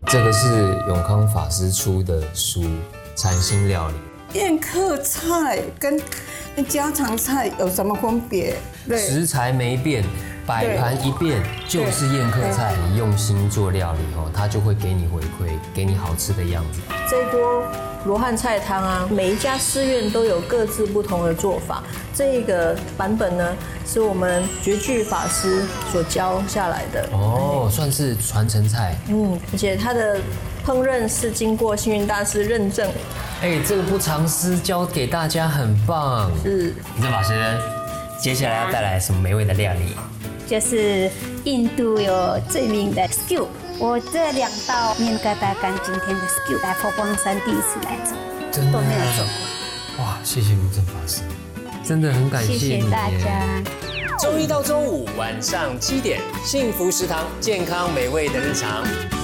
这个是永康法师出的书《禅心料理》。 宴客菜跟家常菜有什么分别？对， 食材没变，摆盘一变，就是宴客菜。你用心做料理哦，它就会给你回馈，给你好吃的样子。 这一锅罗汉菜汤啊，每一家寺院都有各自不同的做法。这个版本呢，是我们觉具法师所教下来的。 哦，算是传承菜。 而且它的烹饪是经过星云大师认证。 这个不藏私教给大家很棒。 是。 李正法师，接下来要带来什么美味的料理？ 就是印度有最名的 skew， 我这2道面疙瘩干今天的 skew 来佛光山第一次来做， 真的都没有做过。 哇，谢谢卢正法师，真的很感谢你。 谢谢大家。 周一到周五晚上7点，幸福食堂，健康美味的日常。